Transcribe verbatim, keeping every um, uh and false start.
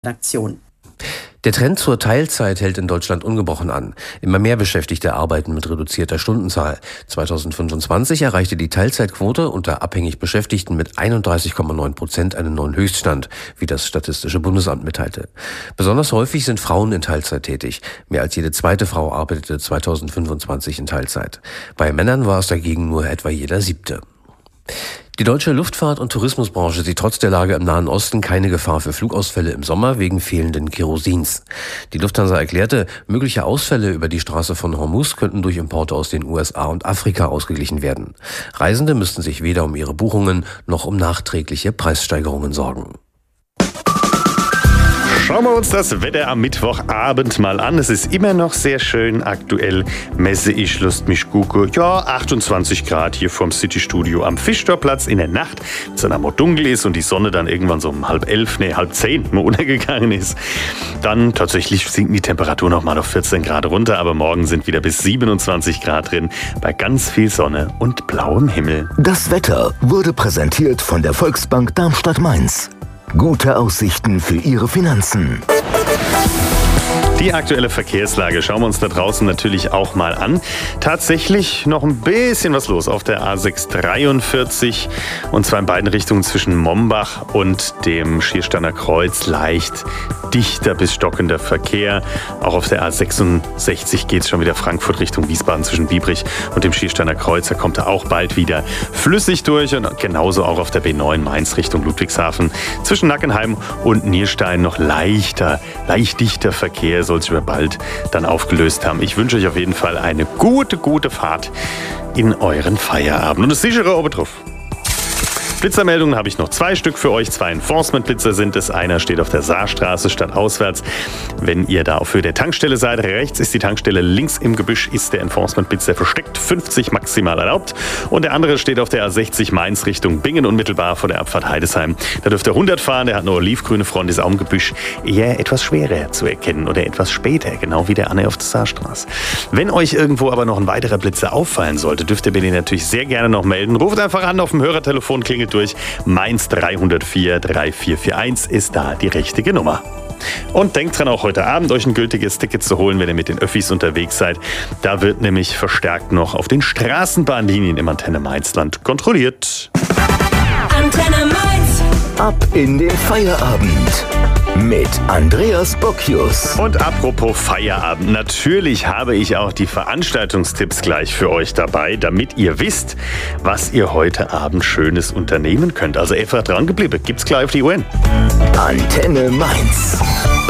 Redaktion. Der Trend zur Teilzeit hält in Deutschland ungebrochen an. Immer mehr Beschäftigte arbeiten mit reduzierter Stundenzahl. zweitausendfünfundzwanzig erreichte die Teilzeitquote unter abhängig Beschäftigten mit einunddreißig Komma neun Prozent einen neuen Höchststand, wie das Statistische Bundesamt mitteilte. Besonders häufig sind Frauen in Teilzeit tätig. Mehr als jede zweite Frau arbeitete zweitausendfünfundzwanzig in Teilzeit. Bei Männern war es dagegen nur etwa jeder siebte. Die deutsche Luftfahrt- und Tourismusbranche sieht trotz der Lage im Nahen Osten keine Gefahr für Flugausfälle im Sommer wegen fehlenden Kerosins. Die Lufthansa erklärte, mögliche Ausfälle über die Straße von Hormuz könnten durch Importe aus den U S A und Afrika ausgeglichen werden. Reisende müssten sich weder um ihre Buchungen noch um nachträgliche Preissteigerungen sorgen. Schauen wir uns das Wetter am Mittwochabend mal an. Es ist immer noch sehr schön aktuell. Messe ich Lust mich gucke. Ja, achtundzwanzig Grad hier vom City-Studio am Fischtorplatz in der Nacht. Wenn es dann einmal dunkel ist und die Sonne dann irgendwann so um halb elf, nee, halb zehn mal untergegangen ist, dann tatsächlich sinken die Temperaturen noch mal auf vierzehn Grad runter. Aber morgen sind wieder bis siebenundzwanzig Grad drin, bei ganz viel Sonne und blauem Himmel. Das Wetter wurde präsentiert von der Volksbank Darmstadt-Mainz. Gute Aussichten für Ihre Finanzen. Die aktuelle Verkehrslage schauen wir uns da draußen natürlich auch mal an. Tatsächlich noch ein bisschen was los auf der A sechs dreiundvierzig und zwar in beiden Richtungen zwischen Mombach und dem Schiersteiner Kreuz. Leicht dichter bis stockender Verkehr. Auch auf der A sechsundsechzig geht es schon wieder Frankfurt Richtung Wiesbaden zwischen Biebrich und dem Schiersteiner Kreuz. Da kommt er auch bald wieder flüssig durch und genauso auch auf der B neun Mainz Richtung Ludwigshafen. Zwischen Nackenheim und Nierstein noch leichter, leicht dichter Verkehr. Soll sich aber bald dann aufgelöst haben. Ich wünsche euch auf jeden Fall eine gute, gute Fahrt in euren Feierabend. Und das sichere Obertruff. Blitzermeldungen habe ich noch zwei Stück für euch. Zwei Enforcement-Blitzer sind es. Einer steht auf der Saarstraße stadtauswärts. Wenn ihr da auf Höhe der Tankstelle seid, rechts ist die Tankstelle, links im Gebüsch ist der Enforcement-Blitzer versteckt. fünfzig maximal erlaubt. Und der andere steht auf der A sechzig Mainz Richtung Bingen, unmittelbar vor der Abfahrt Heidesheim. Da dürft ihr hundert fahren. Der hat eine olivgrüne Front, ist auch im Gebüsch eher etwas schwerer zu erkennen oder etwas später, genau wie der Anne auf der Saarstraße. Wenn euch irgendwo aber noch ein weiterer Blitzer auffallen sollte, dürft ihr mir den natürlich sehr gerne noch melden. Ruft einfach an auf dem Hörertelefon, klingelt durch. Mainz drei null vier drei vier vier eins ist da die richtige Nummer. Und denkt dran, auch heute Abend euch ein gültiges Ticket zu holen, wenn ihr mit den Öffis unterwegs seid. Da wird nämlich verstärkt noch auf den Straßenbahnlinien im Antenne Mainzland kontrolliert. Antenne Mainz. Ab in den Feierabend mit Andreas Bocchius. Und apropos Feierabend, natürlich habe ich auch die Veranstaltungstipps gleich für euch dabei, damit ihr wisst, was ihr heute Abend Schönes unternehmen könnt. Also einfach dran geblieben, gibt's gleich auf die Uhren. Antenne Mainz.